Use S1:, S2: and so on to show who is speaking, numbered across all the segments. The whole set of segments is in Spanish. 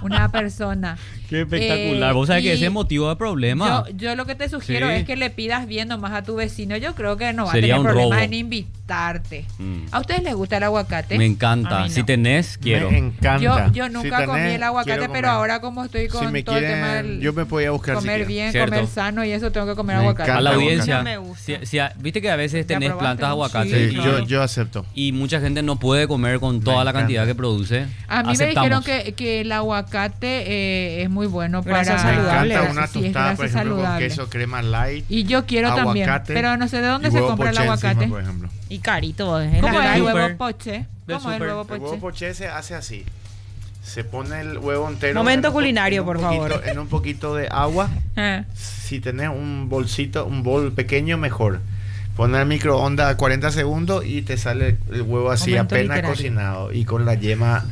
S1: una persona.
S2: Qué espectacular. Vos sabés que ese es motivo de problema.
S1: Yo lo que te sugiero
S2: Sí.
S1: es que le pidas bien nomás a tu vecino. Yo creo que no va
S2: Sería
S1: a
S2: un
S1: tener problemas
S2: robo.
S1: en invitarte.
S2: Mm.
S1: ¿A ustedes les gusta el aguacate?
S2: Me
S1: A
S2: encanta.
S1: mí no.
S2: Si tenés, quiero.
S3: Me encanta.
S1: Yo nunca
S3: Si
S1: comí
S3: tenés,
S1: el aguacate,
S3: quiero
S1: pero
S3: comer.
S1: ahora como estoy con
S3: Si me
S1: todo el tema
S3: quieren,
S1: del
S3: yo me podía buscar si
S1: comer
S3: quieren.
S1: bien,
S2: Cierto.
S1: comer sano y eso, tengo que comer
S3: Me
S1: aguacate.
S2: A la
S3: encanta
S2: audiencia.
S4: No me gusta.
S2: Viste que a veces
S1: ¿Ya
S2: tenés
S1: probaste?
S2: plantas de aguacate
S1: Sí,
S3: Sí,
S1: claro.
S3: yo acepto.
S2: y mucha gente no puede comer con toda la
S3: encanta.
S2: cantidad que produce.
S1: A mí
S2: Aceptamos.
S1: me dijeron que el aguacate es muy bueno
S4: Grasa
S1: para...
S3: Me
S4: saludable.
S3: encanta una
S1: Sí, es
S3: tostada,
S1: grasa
S3: por ejemplo, con
S1: saludable.
S3: queso, crema light,
S1: Y yo quiero también,
S3: aguacate
S1: pero no sé de dónde
S3: y
S1: se
S3: huevo
S1: compra el
S3: poché encima,
S1: aguacate.
S3: por ejemplo.
S4: Y carito, en
S1: ¿Cómo
S4: la
S1: es el
S4: calle.
S2: Super.
S1: huevo poché?
S2: Del
S1: ¿Cómo es el
S2: super.
S1: huevo
S3: El huevo
S1: poché?
S3: poché se hace así. Se pone el huevo entero.
S4: Momento
S3: en un po-
S4: culinario,
S3: en un
S4: por
S3: poquito-
S4: favor.
S3: En un poquito de agua.
S1: Ah,
S3: Si tenés un bolsito, un bol pequeño, mejor. Poner microondas a 40 segundos y te sale el huevo así
S4: Momento
S3: apenas
S4: literario.
S3: cocinado. Y con la yema,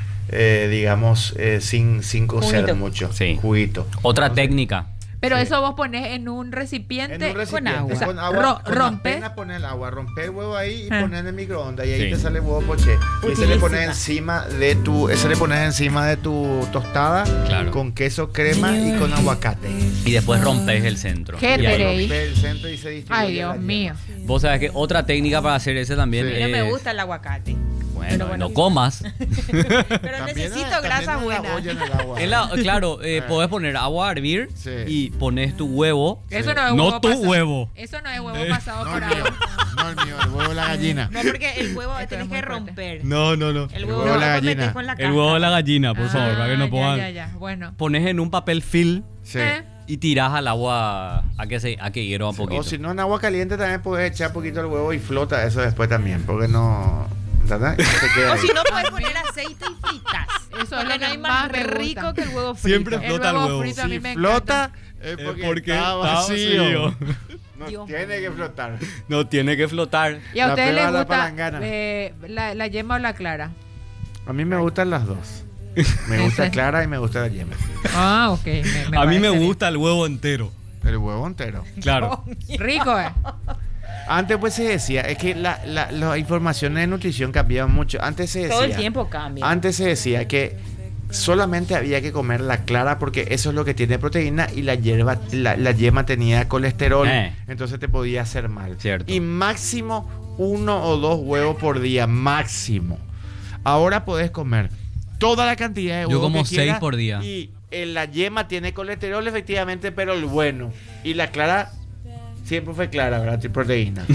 S3: digamos, sin cocer
S4: Juguito.
S3: mucho.
S2: Sí.
S3: Juguito.
S2: Otra
S3: Entonces,
S2: técnica.
S1: pero
S3: Sí.
S1: eso vos pones en un recipiente,
S3: En un recipiente,
S4: agua.
S1: O sea,
S3: con agua, con
S1: rompe.
S3: apenas poner el agua, romper el huevo ahí y
S1: Ah.
S3: poner en el microondas y ahí
S2: Sí.
S3: te sale huevo poché. Y ese le pones
S4: Utilísima.
S3: encima de tu tostada
S2: Claro.
S3: con queso, crema y con aguacate.
S2: Y después rompes el centro.
S1: ¿Qué
S2: Y ahí-
S1: queréis?
S3: Rompe el centro y se distribuye
S1: Ay, Dios
S3: la
S1: mío.
S3: yema.
S2: Vos sabés que otra técnica para hacer ese también
S3: Sí.
S2: es...
S4: No me gusta el aguacate.
S2: Bueno,
S4: Pero bueno.
S2: no comas.
S4: Pero
S3: También
S4: necesito
S3: también
S4: grasa
S3: en la
S4: buena.
S3: olla, en el agua.
S2: Claro, podés poner agua a hervir
S3: Sí.
S2: y pones tu huevo.
S1: Eso no es
S2: No
S1: huevo
S2: tu
S1: pasado.
S2: huevo.
S1: Eso no es huevo pasado
S3: No
S1: por
S3: el mío,
S1: agua.
S3: no el mío, el huevo de la gallina.
S4: No, porque el huevo
S1: Esto
S4: tenés
S1: es muy
S4: que
S1: fuerte.
S4: romper.
S2: No.
S4: El huevo
S3: huevo de la
S4: lo metés
S3: gallina.
S4: con la
S2: El
S4: cáscara.
S2: huevo de la gallina, por favor, para que no pongan.
S1: Ya. Bueno.
S2: Pones en un papel film
S3: Sí.
S2: y tirás al agua a que hierva un poquito.
S3: O si no, en agua caliente también puedes echar poquito el huevo y flota eso después también, porque no... ¿Verdad? Se queda
S4: O
S3: ahí.
S4: si no, puedes poner aceite y fritas.
S1: Eso es lo
S4: Porque
S1: que
S4: no hay
S1: más
S4: más
S1: me gusta.
S4: rico que el huevo frito.
S2: Siempre
S1: El
S2: flota el
S1: huevo
S2: huevo.
S1: frito a mí me
S3: Si flota,
S1: encanta.
S3: es porque,
S2: porque
S3: está
S2: está
S3: vacío.
S2: vacío.
S3: No
S4: Dios
S3: tiene que flotar.
S2: No tiene que flotar.
S1: ¿Y a
S3: La
S1: ustedes
S3: prueba
S1: les
S3: la
S1: gusta
S3: palangana.
S1: la yema o la clara?
S3: A mí me gustan las dos. Me gusta clara y me gusta la yema.
S1: Ah, ok.
S2: A mí me
S1: parece
S2: gusta el huevo entero.
S3: El huevo entero.
S2: Claro.
S1: bien. Rico,
S3: Antes pues se decía, es que las informaciones de nutrición cambiaban mucho. Antes se decía,
S4: Todo el tiempo cambia.
S3: antes se decía que solamente había que comer la clara porque eso es lo que tiene proteína y la yema tenía colesterol, entonces te podía hacer mal.
S2: Cierto.
S3: Y máximo 1 o 2 huevos por día, máximo. Ahora podés comer toda la cantidad de
S2: Yo
S3: huevos
S2: como
S3: que quieras
S2: 6 por día.
S3: y la yema tiene colesterol efectivamente, pero el bueno. Y la clara siempre fue clara, ¿verdad? Tiene proteína.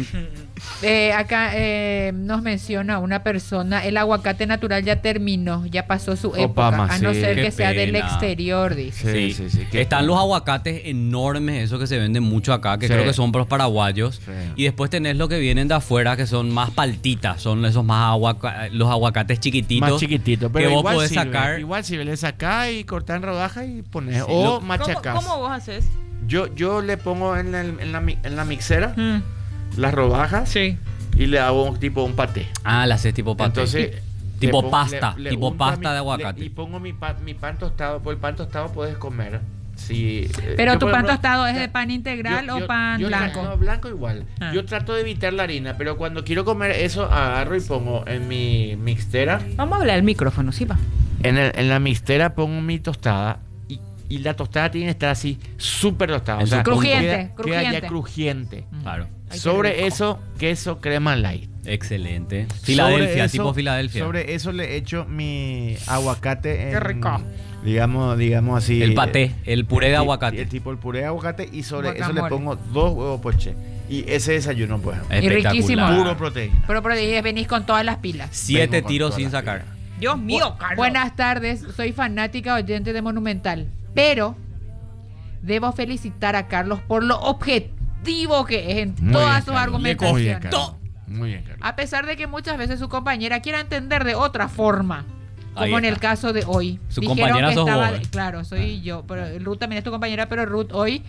S1: Acá nos menciona una persona, el aguacate natural ya terminó, ya pasó su
S3: Opa,
S1: época, a no
S3: sí.
S1: ser
S2: Qué
S1: que sea del
S2: pena.
S1: exterior, dice.
S3: Qué
S2: Están los aguacates enormes, esos que se venden mucho acá, que
S3: Sí.
S2: creo que son para los paraguayos.
S3: Sí.
S2: Y después tenés los que vienen de afuera, que son más paltitas, son esos más los aguacates chiquititos.
S3: más chiquitito, pero
S2: que vos
S3: igual
S2: podés
S3: sirve,
S2: sacar.
S3: igual si le sacás y cortás en rodajas y pones
S2: Sí,
S3: o
S2: lo-
S3: machacás.
S4: ¿Cómo vos haces?
S3: Yo le pongo en la mixera
S1: Mm,
S3: las rodajas
S1: sí.
S3: y le hago un paté.
S2: Ah, la haces tipo paté.
S3: Entonces
S2: tipo
S3: le pongo-
S2: pasta,
S3: le
S2: tipo
S3: unto
S2: pasta de aguacate.
S3: y pongo mi pan tostado, pues el pan tostado puedes comer. Si,
S1: Pero
S3: yo,
S1: tu
S3: por
S1: pan
S3: ejemplo,
S1: tostado es de pan integral o pan blanco.
S3: No, blanco igual.
S1: Ah.
S3: Yo trato de evitar la harina, pero cuando quiero comer eso agarro y pongo en mi mixtera.
S4: Vamos a hablar del micrófono, ¿sí va?
S3: En la mixtera pongo mi tostada y la tostada tiene que estar así súper tostada.
S2: En su
S1: Crujiente,
S3: queda ya
S1: crujiente.
S3: crujiente.
S2: Claro.
S1: Ay, qué
S3: Sobre
S1: rico.
S3: eso, queso crema light.
S2: Excelente. Filadelfia,
S3: Sobre eso-
S2: tipo Filadelfia.
S3: Sobre eso le echo mi aguacate.
S1: Qué rico.
S3: Digamos así.
S2: El paté, el puré de
S3: ti-
S2: aguacate.
S3: El tipo el puré de aguacate y sobre eso
S1: Guacamole.
S3: le pongo 2 huevos poché. Y ese desayuno, pues.
S1: Y riquísimo.
S3: Puro proteína.
S1: Pero ahí venís con todas las pilas.
S2: 7
S3: Vengo con
S2: tiros
S3: toda
S2: sin
S3: la
S2: sacar.
S3: pila.
S4: Dios mío, Carlos.
S1: Buenas tardes, soy fanática oyente de Monumental, pero debo felicitar a Carlos por lo objetivo que es en
S3: Muy
S1: todas
S3: bien,
S1: sus
S3: Carlos.
S1: argumentaciones.
S3: Muy bien, Carlos. Muy bien, Carlos.
S1: A pesar de que muchas veces su compañera quiera entender de otra forma,
S2: Ahí
S1: como en el
S2: está.
S1: caso de hoy.
S2: Su
S1: Dijeron
S2: compañera
S1: que
S2: sos
S1: estaba,
S2: vos.
S1: claro, soy yo, pero Ruth también es tu compañera, pero Ruth hoy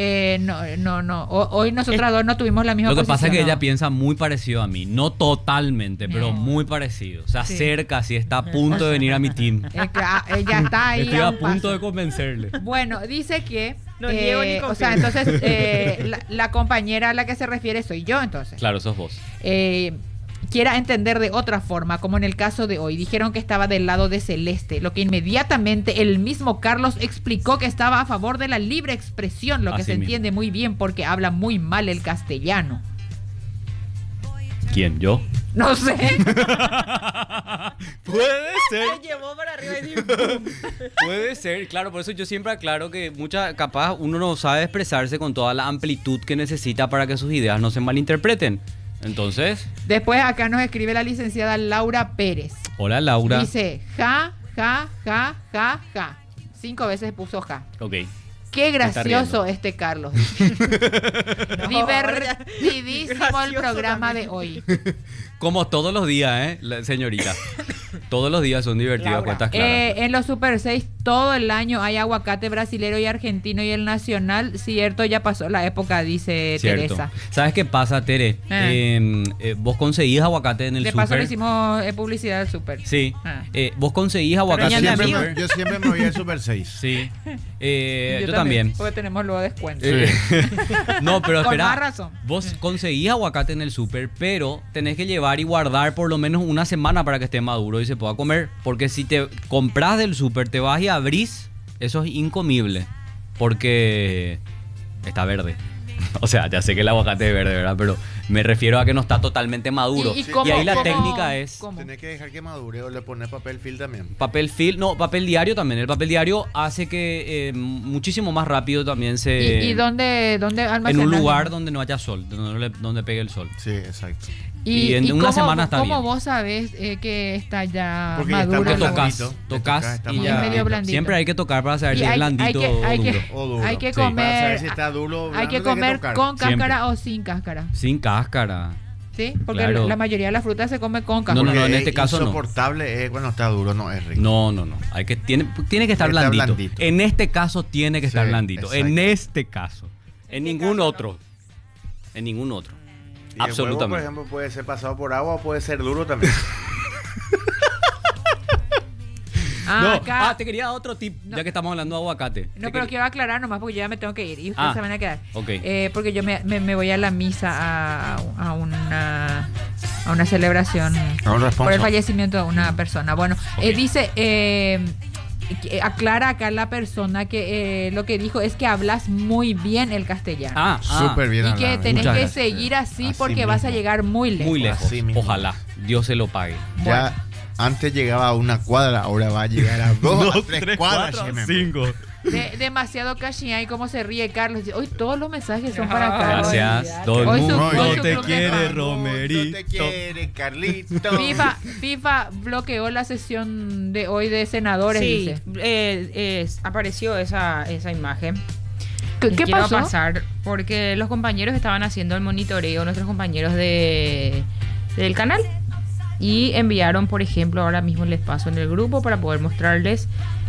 S1: hoy nosotras dos no tuvimos la misma
S2: Lo que
S1: posición.
S2: pasa es que
S1: ¿no?
S2: ella piensa muy parecido a mí. No totalmente, pero
S1: No.
S2: muy parecido. Se
S1: Sí.
S2: acerca, si está a punto de venir a mi team.
S1: Ella está ahí.
S2: Estoy
S1: a
S2: a
S1: un
S2: punto
S1: paso.
S2: de convencerle.
S1: Bueno, dice que
S4: No niego ni
S1: o sea,
S4: confirmo.
S1: entonces la compañera a la que se refiere soy yo, entonces.
S2: Claro, sos vos.
S1: Eh, quiera entender de otra forma, como en el caso de hoy. Dijeron que estaba del lado de Celeste, lo que inmediatamente el mismo Carlos explicó que estaba a favor de la libre expresión, lo que
S2: Así
S1: se
S2: mismo.
S1: entiende muy bien porque habla muy mal el castellano.
S2: ¿Quién? ¿Yo?
S1: No sé.
S2: Puede ser.
S4: Se llevó para arriba y dijo,
S2: Puede ser, claro, por eso yo siempre aclaro que capaz uno no sabe expresarse con toda la amplitud que necesita para que sus ideas no se malinterpreten. Entonces,
S1: Después acá nos escribe la licenciada Laura Pérez.
S2: hola Laura.
S1: Dice, ja, ja, ja, ja, ja. 5 veces puso ja.
S2: Ok.
S1: Qué
S2: está
S1: gracioso
S2: riendo.
S1: este Carlos.
S4: ahora ya-
S1: Divertidísimo el
S4: gracioso
S1: programa
S4: también.
S1: de hoy.
S2: Como todos los días, señorita. Todos los días son divertidos,
S4: Laura.
S2: cuentas claras.
S1: En los Super 6 todo el año hay aguacate brasilero y argentino y el nacional, cierto, ya pasó la época, dice
S2: Cierto.
S1: Teresa.
S2: ¿Sabes qué pasa, Tere? Vos conseguís aguacate en el
S1: De paso le
S2: súper.
S1: hicimos publicidad del Super.
S2: Sí.
S1: Ah.
S2: Vos conseguís aguacate en el
S4: Pero
S2: súper.
S3: Yo siempre me voy al Super 6.
S2: Sí. Yo también.
S1: Porque tenemos luego descuento.
S2: No, pero
S1: Con
S2: espera.
S1: más razón.
S2: Vos conseguís aguacate en el súper, pero tenés que llevar y guardar por lo menos una semana para que esté maduro y se pueda comer. Porque si te compras del súper, te vas y abrís, eso es incomible. Porque está verde. O sea, ya sé que el aguacate es verde, ¿verdad? Pero me refiero a que no está totalmente maduro.
S1: ¿Y
S2: Y,
S1: cómo-
S2: ahí la
S1: cómo-
S2: técnica es
S1: cómo?
S3: Tenés que dejar que madure o le pones papel film también.
S2: papel film, no, papel diario también. El papel diario hace que muchísimo más rápido también se...
S1: ¿Y dónde
S2: en
S1: almacenas?
S2: un lugar donde no haya sol, donde pegue el sol.
S3: Sí, exacto.
S2: y en una
S1: cómo-
S2: semana está
S1: ¿Cómo
S2: bien.
S1: vos sabés que está ya
S3: Porque ya está
S1: maduro?
S2: Porque
S3: más
S1: el
S3: blandito.
S1: aguacate?
S2: tocas
S3: Está
S2: y
S3: más
S2: ya.
S1: medio blandito.
S2: Siempre hay que tocar para saber
S1: Y
S2: si es
S1: hay
S2: blandito
S1: que-
S2: o
S1: hay que-
S2: duro.
S3: O duro.
S1: Hay que
S3: Sí, para
S1: comer-
S3: saber si está duro o
S1: Hay
S3: blando,
S1: que
S3: hay
S1: comer
S3: tocar.
S1: con cáscara
S2: Siempre.
S1: o sin cáscara.
S2: Sin cáscara.
S1: ¿Sí? Porque
S2: Claro.
S1: la mayoría de la fruta se come con
S2: No,
S1: cáscara.
S2: no, en
S3: Porque
S2: este caso no.
S3: insoportable es cuando está duro, no es rico.
S2: No. Tiene que estar
S3: Está
S2: blandito.
S3: blandito.
S2: En este caso tiene que estar
S3: Sí,
S2: blandito.
S3: exacto.
S2: En este caso. En ningún otro. En ningún otro.
S3: Y el huevo,
S2: Absolutamente.
S3: por ejemplo, puede ser pasado por agua o puede ser duro también.
S2: No,
S1: Acá.
S2: te quería dar otro tip,
S1: No.
S2: ya que estamos hablando de aguacate.
S1: No,
S2: Te
S1: pero
S2: quería-
S1: quiero aclarar nomás porque yo ya me tengo que ir y ustedes
S2: Ah,
S1: se van a quedar.
S2: ok.
S1: Porque yo me voy a la misa a una celebración
S3: A un responso.
S1: por el fallecimiento de una persona. Bueno,
S2: Ok.
S1: dice, aclara acá la persona que lo que dijo es que hablas muy bien el castellano.
S3: Súper bien
S1: y que
S3: hablado.
S1: tenés
S2: Muchas
S1: que
S2: gracias.
S1: seguir así
S3: Así
S1: porque vas a
S3: mismo.
S1: llegar muy lejos.
S2: Muy lejos.
S3: Así mismo.
S2: Ojalá. Dios se lo pague.
S3: Ya antes llegaba a una cuadra, ahora va a llegar a dos, a tres cuadras. Cheme.
S1: Demasiado cachía y cómo se ríe Carlos. Hoy todos los mensajes son para Carlos.
S2: Gracias. Todo el
S1: Hoy
S2: mundo
S1: su- hoy su
S2: te
S1: club de
S2: quiere,
S1: fan.
S2: Romerito.
S3: te quiere, Carlito.
S1: FIFA bloqueó la sesión de hoy de senadores,
S4: Sí,
S1: dice.
S4: apareció esa imagen.
S1: ¿Qué
S4: Y quiero
S1: pasó?
S4: pasar porque los compañeros estaban haciendo el monitoreo, nuestros compañeros del canal, y enviaron, por ejemplo, ahora mismo les paso en el grupo para poder mostrarles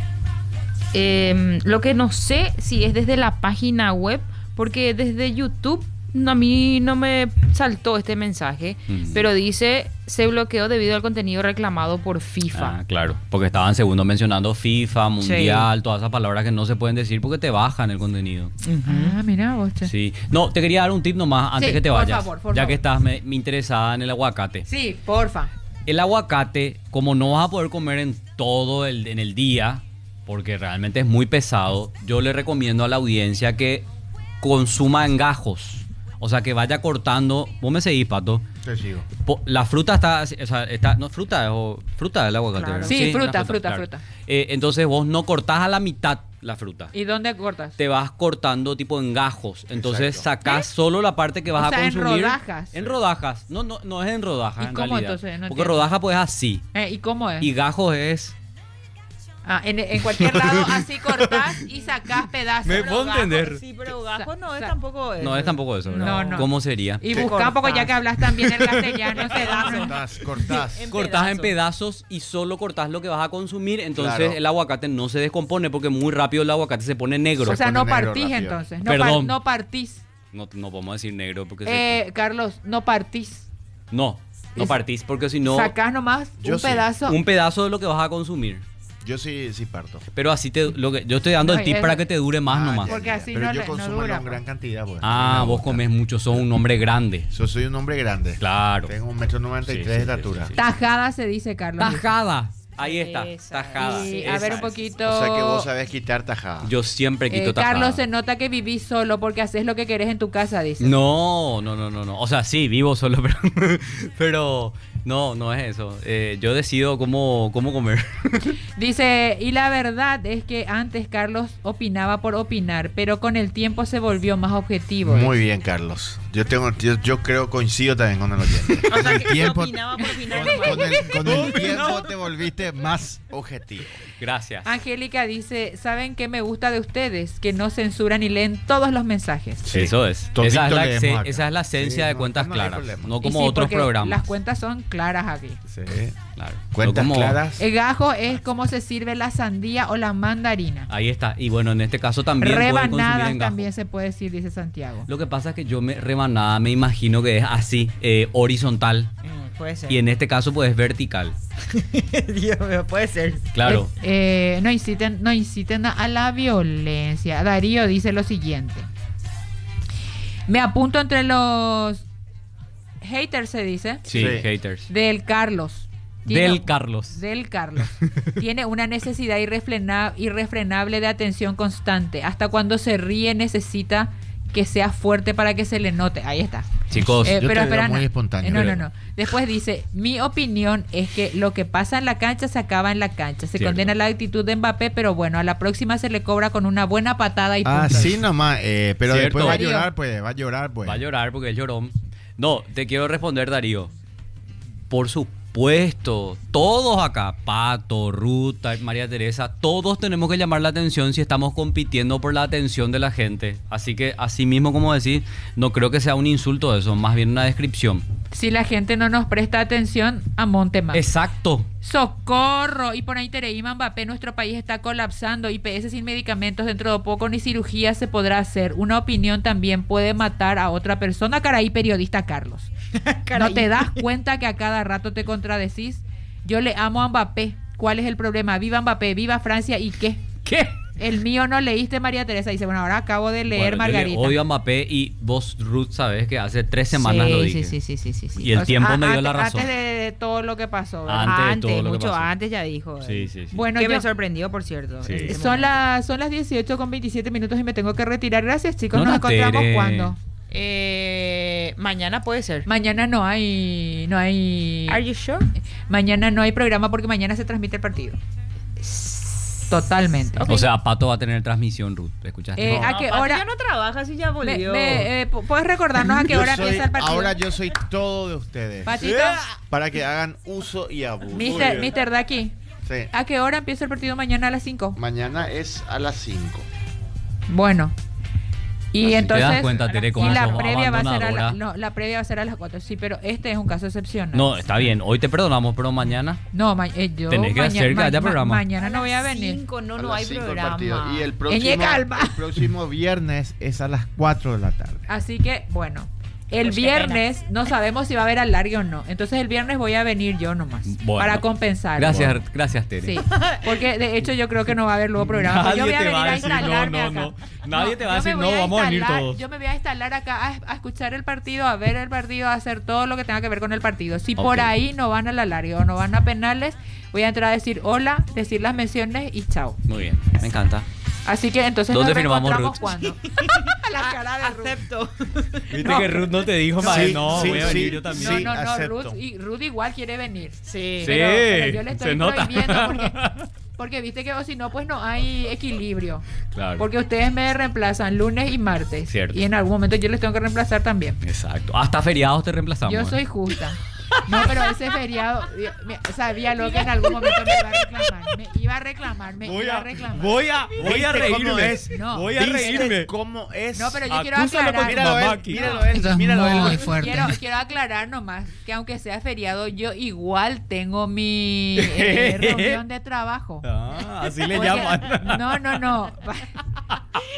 S4: lo que no sé si es desde la página web, porque desde YouTube a mí no me saltó este mensaje, pero dice se bloqueó debido al contenido reclamado por FIFA.
S2: Ah, claro, porque estaban segundo mencionando FIFA, Mundial, todas esas palabras que no se pueden decir porque te bajan el contenido.
S1: Ah, mira vos. che.
S2: Sí. No, te quería dar un tip nomás antes
S1: Sí,
S2: que te
S1: por
S2: vayas.
S1: favor, por
S2: ya
S1: favor.
S2: que estás me interesada en el aguacate.
S1: Sí, porfa.
S2: El aguacate, como no vas a poder comer en en el día, porque realmente es muy pesado, yo le recomiendo a la audiencia que consuma en gajos. O sea, que vaya cortando. Vos me seguís, Pato.
S3: Te sigo.
S2: La fruta está, o sea, no, fruta del aguacate.
S4: Claro.
S2: ¿verdad?
S1: Sí,
S2: la
S1: fruta.
S2: Entonces vos no cortás a la mitad la fruta.
S1: ¿Y dónde cortas?
S2: Te vas cortando tipo en gajos. Entonces
S3: Exacto.
S2: sacás solo la parte que vas
S1: O sea,
S2: a
S1: en
S2: consumir.
S1: rodajas.
S2: En rodajas. No es en rodajas.
S1: ¿Y
S2: en
S1: cómo
S2: realidad.
S1: entonces? No
S2: Porque
S1: entiendo.
S2: rodaja pues es así.
S1: ¿Y cómo es?
S2: Y gajos es.
S1: En cualquier lado así cortás y sacás pedazos.
S2: Me
S1: Pero
S2: puedo
S1: gajo-
S2: entender.
S4: Sí, pero gajo no es
S1: Sa-
S4: tampoco eso.
S2: No es tampoco eso, ¿verdad?
S1: No, no.
S2: ¿Cómo sería?
S1: Y
S4: Sí.
S1: buscá un poco ya
S4: Cortás.
S1: que hablas también el castellano.
S3: Cortás, cortás.
S4: En
S2: Cortás en
S4: pedazos.
S2: pedazos y solo cortás lo que vas a consumir, entonces
S3: Claro.
S2: el aguacate no se descompone porque muy rápido el aguacate se pone negro.
S1: O sea, no
S3: pone negro
S1: partís
S3: rápido.
S1: entonces.
S2: Perdón.
S1: No partís.
S2: No podemos decir negro porque
S1: Carlos, no partís.
S2: no
S1: es-
S2: partís porque si no
S1: Sacás nomás
S3: Yo
S1: un
S3: sí.
S1: pedazo.
S2: un pedazo de lo que vas a consumir.
S5: Yo sí parto.
S2: Pero así yo estoy dando el tip para que te dure más nomás.
S1: Porque así
S5: Pero
S1: no
S5: yo
S1: no
S5: consumo
S1: dura,
S5: en gran cantidad, pues.
S2: Ah, vos comes mucho, sos un hombre grande.
S5: Yo soy un hombre grande.
S2: Claro.
S5: Tengo 1,93 m de estatura.
S1: Tajada se dice, Carlos.
S2: Tajada. Ahí está,
S4: Esa,
S2: tajada.
S1: Y,
S2: Esa
S1: a ver un
S2: es.
S1: poquito.
S5: O sea que vos sabés quitar tajada.
S2: Yo siempre quito tajada.
S1: Carlos, se nota que vivís solo porque haces lo que querés en tu casa, dice.
S2: No. O sea, sí, vivo solo, pero no es eso. Yo decido cómo comer.
S1: Dice, y la verdad es que antes Carlos opinaba por opinar, pero con el tiempo se volvió más objetivo.
S5: Muy bien, Carlos. Yo creo, coincido también con el oyente.
S4: O sea,
S5: Con el
S4: que
S5: tiempo,
S4: opinaba por opinar.
S5: con el tiempo te volviste más objetivo.
S2: Gracias.
S1: Angélica dice, ¿saben qué me gusta de ustedes? Que no censuran y leen todos los mensajes.
S5: Sí.
S2: Eso es.
S5: Todito
S2: Esa
S5: leemos acá.
S2: es la esencia
S5: Sí,
S2: de
S5: no,
S2: cuentas
S5: no hay
S2: claras.
S5: problema.
S2: No
S1: Y
S2: como
S1: sí,
S2: otros
S1: porque
S2: programas.
S1: las cuentas son claras aquí.
S5: Sí.
S2: Claro.
S5: Cuentas
S2: No como-
S5: claras.
S1: El gajo es cómo se sirve la sandía o la mandarina.
S2: Ahí está. Y bueno, en este caso también pueden consumir
S1: Rebanadas
S2: en gajo.
S1: también se puede decir, dice Santiago.
S2: Lo que pasa es que rebanada me imagino que es así, horizontal.
S4: Puede ser.
S2: Y en este caso pues es vertical.
S4: Dios mío, puede ser.
S2: Claro.
S1: No inciten a la violencia. Darío dice lo siguiente. Me apunto entre los haters, se dice,
S2: Sí,
S5: Sí.
S2: haters.
S1: del Carlos.
S2: Del Carlos.
S1: Del Carlos. Tiene una necesidad irrefrenable de atención constante. Hasta cuando se ríe necesita que sea fuerte para que se le note. Ahí está.
S2: Chicos,
S5: Yo te veo
S1: espera,
S5: muy espontáneo.
S1: No. Después dice, mi opinión es que lo que pasa en la cancha se acaba en la cancha. Se
S2: Cierto.
S1: condena la actitud de Mbappé, pero bueno, a la próxima se le cobra con una buena patada y punto.
S5: Así nomás. Pero
S2: Cierto.
S5: después va a
S1: Darío.
S5: llorar, pues. Va a llorar, pues.
S2: va a llorar porque es llorón. No, te quiero responder, Darío. Por supuesto, todos acá, Pato, Ruth, María Teresa, todos tenemos que llamar la atención si estamos compitiendo por la atención de la gente. Así que, así mismo como decir, no creo que sea un insulto eso, más bien una descripción.
S1: Si la gente no nos presta atención, a monte más.
S2: Exacto.
S1: ¡Socorro! Y por ahí Tereima Mbappé, nuestro país está colapsando. IPS sin medicamentos, dentro de poco ni cirugía se podrá hacer. Una opinión también puede matar a otra persona. Caray, periodista Carlos. ¿No te das cuenta que a cada rato te contradecís? Yo le amo a Mbappé. ¿Cuál es el problema? Viva Mbappé, viva Francia y ¿qué?
S2: ¿Qué?
S1: El mío no leíste, María Teresa. Dice, bueno, ahora acabo de leer,
S2: Bueno, yo
S1: Margarita.
S2: le odio a Mbappé y vos, Ruth, sabés que hace 3 semanas
S1: Sí,
S2: lo dije.
S1: Sí.
S2: Y el tiempo me dio la razón.
S1: Antes de todo lo que pasó, ¿verdad?
S2: Antes de todo lo que
S4: mucho
S2: pasó.
S4: antes ya dijo.
S2: Sí.
S1: Bueno,
S4: que
S1: yo-
S4: me sorprendió, por cierto.
S2: Sí.
S4: en ese
S1: son
S4: momento.
S1: las 18 con 27 minutos y me tengo que retirar. Gracias, chicos.
S2: No,
S1: Nos
S2: no,
S1: encontramos
S2: Tere.
S1: cuando.
S4: Mañana puede ser.
S1: Mañana no hay.
S4: Are you sure?
S1: Mañana no hay programa porque mañana se transmite el partido. Totalmente.
S4: Ok.
S2: O sea, Pato va a tener transmisión, Ruth. ¿Escuchaste?
S1: ¿A qué
S4: Pato
S1: hora?
S4: ya no trabaja si ya volvió.
S1: ¿Puedes recordarnos a qué hora empieza el partido?
S5: Ahora yo soy todo de ustedes.
S1: Patito,
S5: Para que hagan uso y abuso.
S1: Mister Daki,
S5: Sí.
S1: ¿a qué hora empieza el partido mañana a las 5?
S5: Mañana es a las 5.
S1: Bueno. Y
S5: Así
S1: entonces.
S2: te das cuenta, Tere,
S1: y
S2: cómo
S1: la
S2: sos
S1: previa va a ser
S2: abandonadora.
S1: la previa va a ser a las 4. Sí, pero este es un caso excepcional.
S2: No, está bien. Hoy te perdonamos, pero mañana.
S1: No, yo
S2: Tenés que hacer que haya programa.
S1: mañana no voy a venir.
S4: 5 no,
S5: A
S4: no
S5: las
S4: hay
S5: 5 el
S4: programa.
S5: partido. Y el
S1: Eñe, calma.
S5: próximo viernes es a las 4 de la tarde.
S1: Así que, bueno, el
S4: Pues qué
S1: viernes no sabemos si va a haber alargue o no. Entonces el viernes voy a venir yo nomás.
S2: Bueno.
S1: Para compensar.
S2: Gracias, Tere.
S1: Sí, porque de hecho yo creo que no va a haber luego programa.
S2: Nadie
S1: Yo voy a
S2: te
S1: venir
S2: va a
S1: a
S2: decir,
S1: instalarme
S2: no,
S1: acá.
S2: no. Nadie te va a
S1: yo me
S2: decir,
S1: voy
S2: no, vamos a venir
S1: instalar-
S2: todos.
S1: Yo me voy a instalar acá a escuchar el partido, a ver el partido, a hacer todo lo que tenga que ver con el partido. Si por
S2: Ok.
S1: ahí no van al alargue o no van a penales, voy a entrar a decir hola, decir las menciones y chao.
S2: Muy bien, me encanta.
S1: Así que entonces
S2: ¿Dónde
S1: nos
S2: firmamos,
S1: reencontramos
S2: Ruth?
S1: cuando. La cara de Ruth.
S4: Acepto.
S2: Viste
S1: No.
S2: que Ruth no te dijo, más
S5: Sí,
S2: no,
S5: sí,
S2: voy a venir
S5: sí,
S2: yo también.
S5: sí.
S1: No,
S5: acepto.
S1: Ruth igual quiere venir.
S4: Sí.
S2: Sí.
S1: Pero yo le estoy
S2: se nota.
S1: prohibiendo porque viste que o si no, pues no hay equilibrio.
S2: Claro.
S1: Porque ustedes me reemplazan lunes y martes.
S2: Cierto.
S1: Y en algún momento yo les tengo que reemplazar también.
S2: Exacto. Hasta feriados te reemplazamos.
S1: Yo soy justa. No, pero ese feriado, sabía lo que en algún momento me iba a reclamar. Me iba a reclamar.
S2: Voy a
S5: ¿Viste cómo
S2: reírme.
S5: es?
S1: No.
S2: Voy a reírme.
S5: ¿Cómo es?
S1: No, pero yo quiero
S2: Acúsalo con
S1: aclarar.
S2: tu mamá
S5: Míralo
S2: aquí.
S5: él, míralo él,
S6: Eso es
S5: míralo él.
S6: muy fuerte.
S1: Quiero aclarar nomás que aunque sea feriado, yo igual tengo mi reunión de trabajo.
S2: Ah, así le
S1: Porque-
S2: llaman.
S1: No.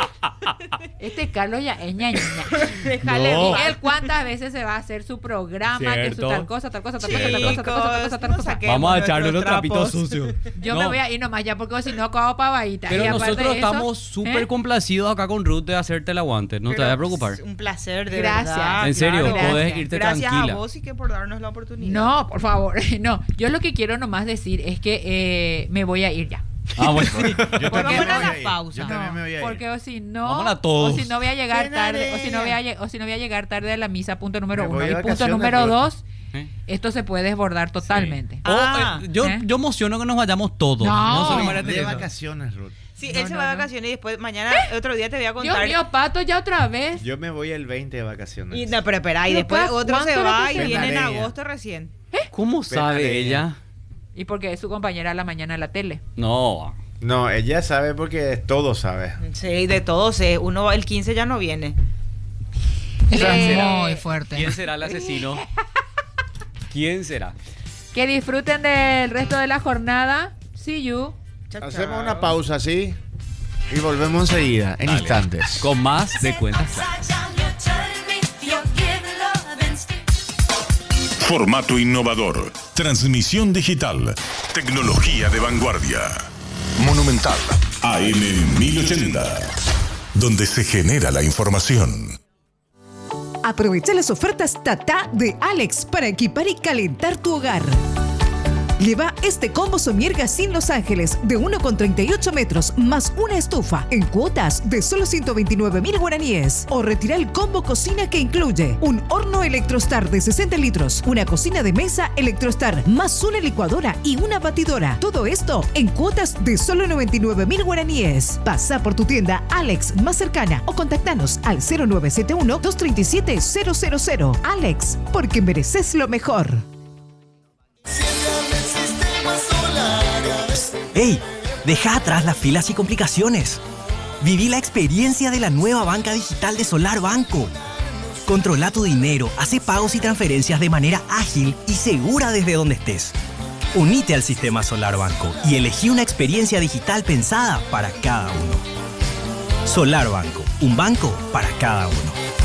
S1: Este Carlos ya es ñaña.
S4: Déjale
S2: No.
S1: ¿Y él cuántas veces se va a hacer su programa? Que su
S2: Cierto.
S1: tal cosa, tal cosa, tal cosa,
S6: Chicos,
S1: tal cosa, tal cosa, tal cosa, tal
S6: no
S1: cosa.
S6: saquemos
S2: Vamos a echarle
S6: nuestros
S2: los trapitos
S6: trapos.
S2: sucios.
S1: Yo
S2: No,
S1: me voy a ir nomás ya porque si no acabo pavadita.
S2: Pero
S1: Y aparte
S2: nosotros
S1: de eso,
S2: estamos súper
S1: ¿eh?
S2: complacidos acá con Ruth de hacerte el aguante. No te
S6: Pero
S2: vayas a preocupar.
S6: es un placer, de
S1: Gracias.
S6: verdad.
S2: En serio,
S1: claro.
S2: podés
S1: Gracias.
S2: irte
S6: Gracias
S2: tranquila.
S6: a vos y que por darnos la oportunidad.
S1: No, por favor, no. Yo lo que quiero nomás decir es que me voy a ir ya.
S2: Ah, bueno.
S5: Yo también
S1: Porque
S5: me
S1: no
S5: voy
S1: la
S5: a ir.
S6: pausa.
S5: Yo también me voy a ir.
S1: Porque o si no,
S2: Vámonos todos.
S1: o si no voy a llegar tarde, o si no voy a llegar tarde a la misa, punto número
S3: Me
S1: 1.
S3: voy de
S1: Y punto
S3: vacaciones,
S1: número
S3: Ruth.
S1: 2,
S2: ¿Eh?
S1: esto se puede desbordar totalmente.
S6: Ah,
S2: yo
S1: ¿eh?
S2: emociono que nos vayamos todos.
S1: No.
S2: solo María
S3: De
S2: Teresa.
S3: vacaciones, Ruth.
S6: Sí,
S1: No,
S6: él se
S1: no,
S6: va de
S1: no.
S6: vacaciones y después mañana, otro día te voy a
S1: Dios
S6: contar.
S1: mío, Pato, ya otra vez.
S3: Yo me voy el 20 de vacaciones.
S6: Y, no, pero espera, y
S1: Pero,
S6: después
S1: ¿cuánto
S6: otro se
S1: era
S6: va
S1: que
S6: y
S1: se
S6: viene en
S3: va?
S6: agosto recién.
S2: ¿Cómo sabe
S3: Penaré.
S2: ella?
S1: Y porque es su compañera a la mañana en la tele.
S2: No.
S3: No, ella sabe porque todo sabe.
S6: Sí, de todos, uno el 15 ya no viene.
S1: Muy fuerte.
S2: ¿Quién será el asesino? ¿Quién será?
S1: Que disfruten del resto de la jornada. See you.
S6: Chao,
S3: Hacemos
S6: chao.
S3: una pausa, ¿sí? Y volvemos enseguida, en
S2: Dale.
S3: instantes.
S2: Con más de cuentas claras.
S7: Formato innovador. Transmisión digital. Tecnología de vanguardia. Monumental. AM 1080. Donde se genera la información.
S8: Aprovecha las ofertas Tata de Alex para equipar y calentar tu hogar. Lleva este combo Somier Gasin Los Ángeles de 1,38 metros más una estufa en cuotas de solo 129.000 guaraníes. O retira el combo cocina que incluye un horno Electrostar de 60 litros, una cocina de mesa Electrostar más una licuadora y una batidora. Todo esto en cuotas de solo 99.000 guaraníes. Pasa por tu tienda Alex más cercana o contactanos al 0971-237-000. Alex, porque mereces lo mejor.
S9: ¡Ey! Deja atrás las filas y complicaciones. Viví la experiencia de la nueva banca digital de Solar Banco. Controla tu dinero, hace pagos y transferencias de manera ágil y segura desde donde estés. Unite al sistema Solar Banco y elegí una experiencia digital pensada para cada uno. Solar Banco, un banco para cada uno.